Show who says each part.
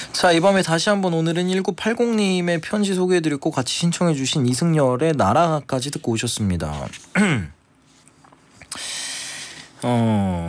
Speaker 1: 자, 이 밤에 다시 한번 오늘은 1980님의 편지 소개해드렸고 같이 신청해주신 이승열의 나라까지 듣고 오셨습니다.